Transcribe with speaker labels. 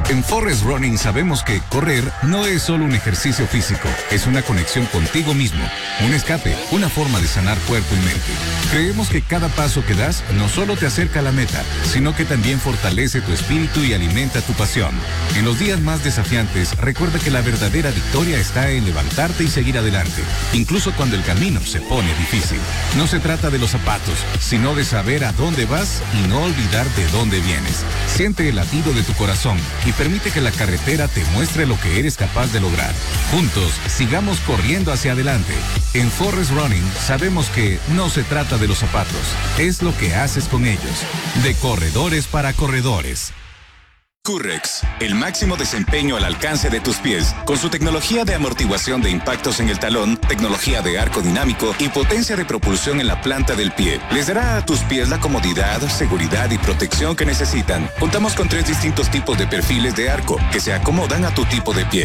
Speaker 1: En Forest Running sabemos que correr no es solo un ejercicio físico, es una conexión contigo mismo, un escape, una forma de sanar cuerpo y mente. Creemos que cada paso que das no solo te acerca a la meta, sino que también fortalece tu espíritu y alimenta tu pasión. En los días más desafiantes, recuerda que la verdadera victoria está en levantarte y seguir adelante, incluso cuando el camino se pone difícil. No se trata de los zapatos, sino de saber a dónde vas y no olvidar de dónde vienes. Siente el latido de tu corazón y permite que la carretera te muestre lo que eres capaz de lograr. Juntos, sigamos corriendo hacia adelante. En Forest Running sabemos que no se trata de los zapatos, es lo que haces con ellos. De corredores para corredores.
Speaker 2: Currex, el máximo desempeño al alcance de tus pies, con su tecnología de amortiguación de impactos en el talón, tecnología de arco dinámico y potencia de propulsión en la planta del pie. Les dará a tus pies la comodidad, seguridad y protección que necesitan. Contamos con 3 distintos tipos de perfiles de arco que se acomodan a tu tipo de pie.